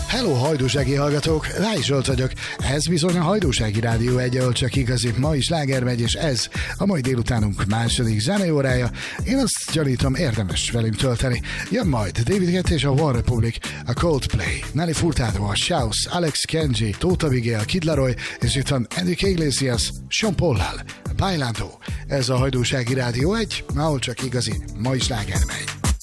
Hello, hajdúsági hallgatók! Ráj Zsolt vagyok. Ez bizony a Hajdúsági Rádió 1, ahol csak igazi ma is sláger megy, és ez a mai délutánunk második zeneórája. Én azt gyanítom, érdemes velünk tölteni. Jön majd David Guetta és a One Republic, a Coldplay, Nelly Furtado, a Shouse, Alex Kenji, Tóth Abigail, Kid Laroi, és itt van Enrique Iglesias, Sean Paul-lal, Bailando. Ez a Hajdúsági Rádió 1, ahol csak igazi ma is sláger megy.